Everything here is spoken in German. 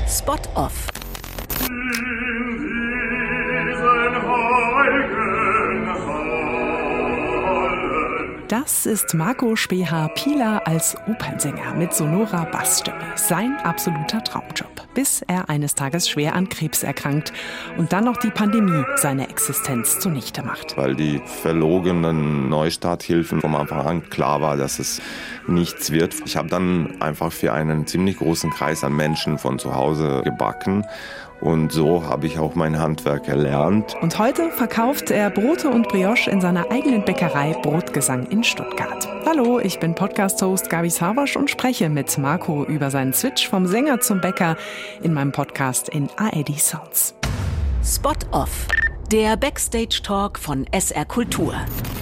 Spot Off. Das ist Marco Speha-Pilar als Opernsänger mit sonorer Bassstimme. Sein absoluter Traumjob, bis er eines Tages schwer an Krebs erkrankt und dann noch die Pandemie seine Existenz zunichte macht. Weil die verlogenen Neustarthilfen vom Anfang an klar war, dass es nichts wird. Ich habe dann einfach für einen ziemlich großen Kreis an Menschen von zu Hause gebacken. Und so habe ich auch mein Handwerk erlernt. Und heute verkauft er Brote und Brioche in seiner eigenen Bäckerei Brotgesang in Stuttgart. Hallo, ich bin Podcast-Host Gabi Savasch und spreche mit Marco über seinen Switch vom Sänger zum Bäcker in meinem Podcast in ARD Sounds. Spot Off, der Backstage-Talk von SR Kultur.